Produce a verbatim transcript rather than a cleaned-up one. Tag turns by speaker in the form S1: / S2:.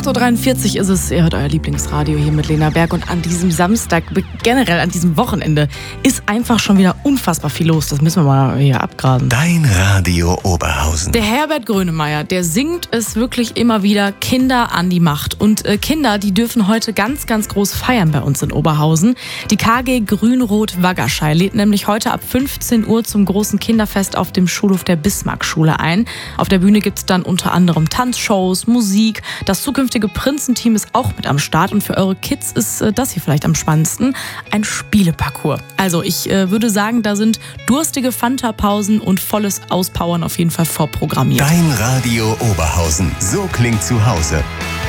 S1: acht Uhr dreiundvierzig ist es, ihr hört euer Lieblingsradio hier mit Lena Berg und an diesem Samstag, generell an diesem Wochenende, ist einfach schon wieder unfassbar viel los. Das müssen wir mal hier abgrasen.
S2: Dein Radio Oberhausen.
S1: Der Herbert Grönemeyer, der singt es wirklich immer wieder, Kinder an die Macht. Und äh, Kinder, die dürfen heute ganz, ganz groß feiern bei uns in Oberhausen. Die K G Grün-Rot-Waggerscheid lädt nämlich heute ab fünfzehn Uhr zum großen Kinderfest auf dem Schulhof der Bismarck-Schule ein. Auf der Bühne gibt es dann unter anderem Tanzshows, Musik. Das zukünftige Prinzenteam ist auch mit am Start. Und für eure Kids ist äh, das hier vielleicht am spannendsten: ein Spieleparcours. Also ich äh, würde sagen, da sind durstige Fanta-Pausen und volles Auspowern auf jeden Fall vorprogrammiert.
S2: Dein Radio Oberhausen. So klingt zu Hause.